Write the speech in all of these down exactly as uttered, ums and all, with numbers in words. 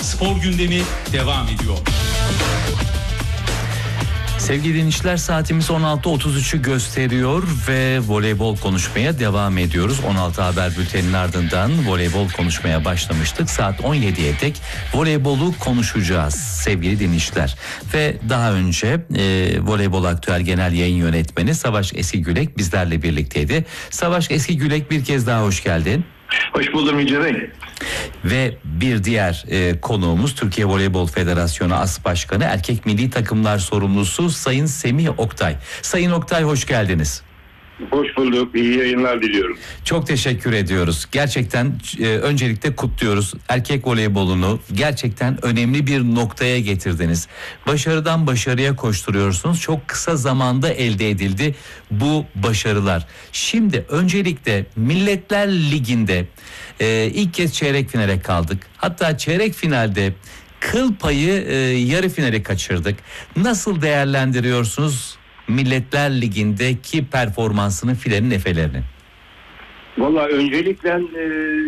Spor gündemi devam ediyor. Sevgili dinleyiciler, saatimiz on altı otuz üçü gösteriyor ve voleybol konuşmaya devam ediyoruz. on altı haber bülteninin ardından voleybol konuşmaya başlamıştık. Saat on yediye dek voleybolu konuşacağız sevgili dinleyiciler. Ve daha önce e, Voleybol Aktüel Genel Yayın Yönetmeni Savaş Eskigülek bizlerle birlikteydi. Savaş Eskigülek, bir kez daha hoş geldin. Hoş buldum İnce Bey. Ve bir diğer e, konuğumuz Türkiye Voleybol Federasyonu As Başkanı Erkek Milli Takımlar Sorumlusu Sayın Semih Oktay. Sayın Oktay, hoş geldiniz. Hoş bulduk. İyi yayınlar diliyorum. Çok teşekkür ediyoruz. Gerçekten e, öncelikle kutluyoruz. Erkek voleybolunu gerçekten önemli bir noktaya getirdiniz. Başarıdan başarıya koşturuyorsunuz. Çok kısa zamanda elde edildi bu başarılar. Şimdi öncelikle Milletler Ligi'nde e, ilk kez çeyrek finale kaldık. Hatta çeyrek finalde kıl payı e, yarı finale kaçırdık. Nasıl değerlendiriyorsunuz Milletler Ligi'ndeki performansını, filenin efelerini? Vallahi öncelikle e,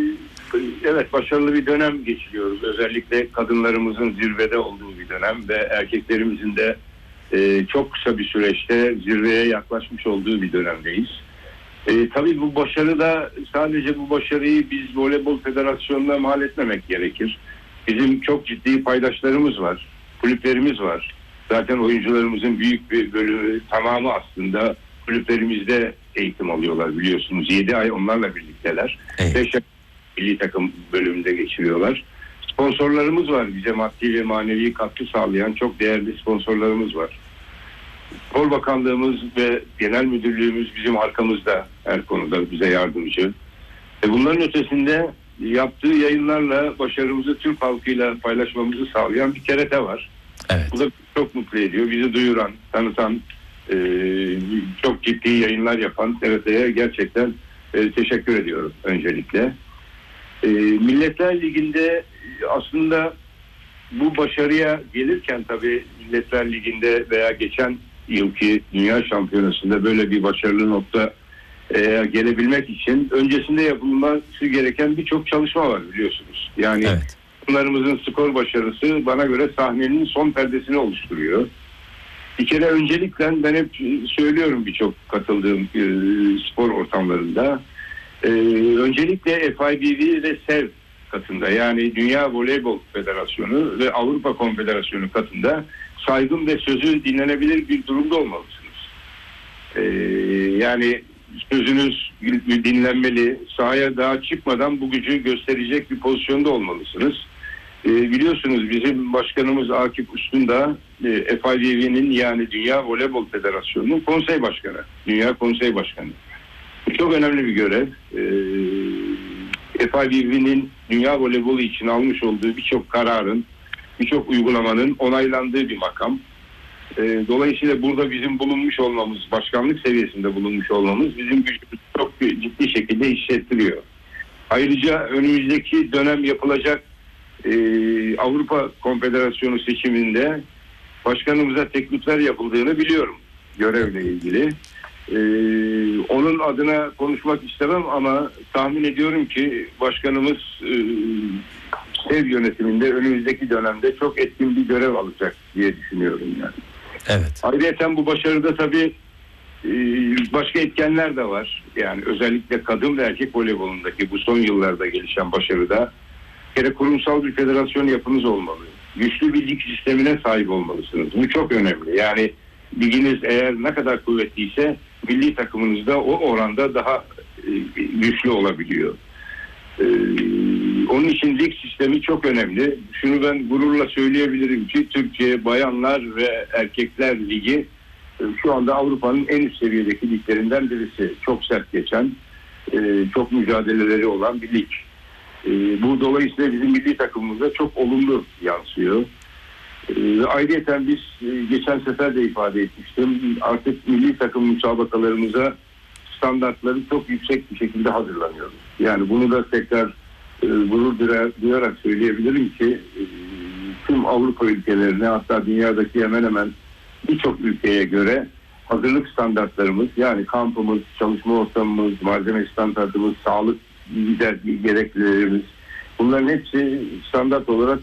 evet başarılı bir dönem geçiriyoruz. Özellikle kadınlarımızın zirvede olduğu bir dönem ve erkeklerimizin de e, çok kısa bir süreçte zirveye yaklaşmış olduğu bir dönemdeyiz. E, tabii bu başarı da sadece bu başarıyı biz Voleybol Federasyonu'na mal etmemek gerekir. Bizim çok ciddi paydaşlarımız var, kulüplerimiz var. Zaten oyuncularımızın büyük bir bölümü, tamamı aslında kulüplerimizde eğitim alıyorlar biliyorsunuz. yedi ay onlarla birlikteler. Evet. beş ay milli takım bölümünde geçiriyorlar. Sponsorlarımız var. Bize maddi ve manevi katkı sağlayan çok değerli sponsorlarımız var. Spor Bakanlığımız ve Genel Müdürlüğümüz bizim arkamızda, her konuda bize yardımcı. E bunların ötesinde yaptığı yayınlarla başarımızı Türk halkıyla paylaşmamızı sağlayan bir T R T var. Evet. Bu da çok mutlu ediyor. Bizi duyuran, tanıtan, e, çok ciddi yayınlar yapan T R T'ye gerçekten e, teşekkür ediyorum öncelikle. E, Milletler Ligi'nde aslında bu başarıya gelirken tabii Milletler Ligi'nde veya geçen yılki Dünya Şampiyonası'nda böyle bir başarılı nokta e, gelebilmek için öncesinde yapılması gereken birçok çalışma var biliyorsunuz. Yani Evet. Bunlarımızın skor başarısı bana göre sahnenin son perdesini oluşturuyor. Bir kere öncelikle ben hep söylüyorum birçok katıldığım e, spor ortamlarında. E, öncelikle F I B B ve S E V katında, yani Dünya Voleybol Federasyonu ve Avrupa Konfederasyonu katında saygın ve sözü dinlenebilir bir durumda olmalısınız. E, yani sözünüz dinlenmeli, sahaya daha çıkmadan bu gücü gösterecek bir pozisyonda olmalısınız. E, biliyorsunuz bizim başkanımız Akif Üstündağ e, F I V B'nin yani Dünya Voleybol Federasyonu'nun konsey başkanı, Dünya Konsey Başkanı. Bu çok önemli bir görev. E, F I V B'nin dünya voleybolu için almış olduğu birçok kararın, birçok uygulamanın onaylandığı bir makam. E, dolayısıyla burada bizim bulunmuş olmamız, başkanlık seviyesinde bulunmuş olmamız bizim gücümüzü çok ciddi şekilde hissettiriyor. Ayrıca önümüzdeki dönem yapılacak e, Avrupa Konfederasyonu seçiminde başkanımıza teklifler yapıldığını biliyorum görevle ilgili. E, onun adına konuşmak istemem ama tahmin ediyorum ki başkanımız e, S E V yönetiminde önümüzdeki dönemde çok etkin bir görev alacak diye düşünüyorum yani. Evet. Ayrıca bu başarıda tabii başka etkenler de var. Yani özellikle kadın ve erkek voleybolundaki bu son yıllarda gelişen başarıda bir kere kurumsal bir federasyon yapınız olmalı. Güçlü bir lig sistemine sahip olmalısınız. Bu çok önemli. Yani liginiz eğer ne kadar kuvvetliyse milli takımınız da o oranda daha güçlü olabiliyor. Onun için lig sistemi çok önemli. Şunu ben gururla söyleyebilirim ki Türkiye Bayanlar ve Erkekler Ligi şu anda Avrupa'nın en üst seviyedeki liglerinden birisi. Çok sert geçen, çok mücadeleleri olan bir lig. Bu dolayısıyla bizim milli takımımıza çok olumlu yansıyor. Ayrıca biz geçen sefer de ifade etmiştim. Artık milli takım müsabakalarımıza standartları çok yüksek bir şekilde hazırlanıyoruz. Yani bunu da tekrar e, gurur duyarak söyleyebilirim ki e, tüm Avrupa ülkelerine, hatta dünyadaki hemen hemen birçok ülkeye göre hazırlık standartlarımız, yani kampımız, çalışma ortamımız, malzeme standartımız, sağlık gereklilerimiz, bunların hepsi standart olarak